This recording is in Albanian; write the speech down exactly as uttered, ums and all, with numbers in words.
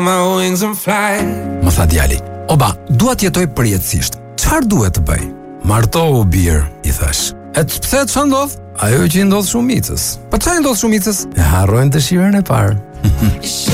Më tha djali, oba, dua të jetoj përjetësisht. Çfarë duhet të bëj? Martohu bir, i thash. E të pse ç'a ndodh? Ajo që i ndodh shumicës. Po ç'a i ndodh shumicës? E harrojnë dëshirën e parë.